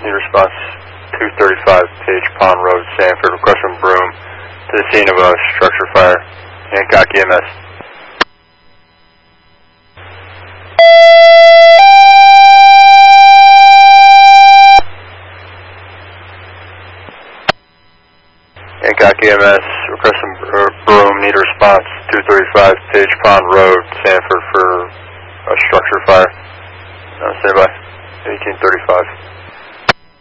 Need response 235 Page Pond Road, Sanford. Requesting broom to the scene of a structure fire. Hancock EMS. Hancock EMS, requesting broom, need a response 235 Page Pond Road, Sanford for a structure fire. Stand by, 1835.